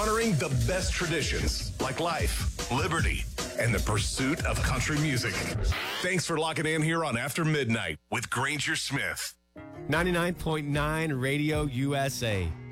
honoring the best traditions like life, liberty, and the pursuit of country music. Thanks for locking in here on After Midnight with Granger Smith. 99.9 Radio USA.